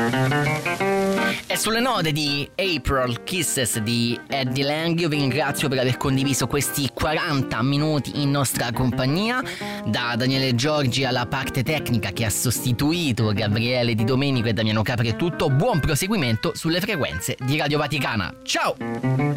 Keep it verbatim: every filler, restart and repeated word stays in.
E sulle note di April Kisses di Eddie Lang io vi ringrazio per aver condiviso questi quaranta minuti in nostra compagnia. Da Daniele Giorgi alla parte tecnica che ha sostituito Gabriele Di Domenico e Damiano Capri è tutto. Buon proseguimento sulle frequenze di Radio Vaticana. Ciao!